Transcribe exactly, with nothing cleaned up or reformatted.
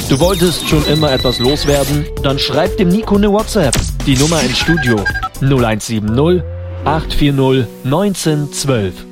Du wolltest schon immer etwas loswerden? Dann schreib dem Nico eine WhatsApp. Die Nummer ins Studio null eins sieben null acht vier null eins neun eins zwei.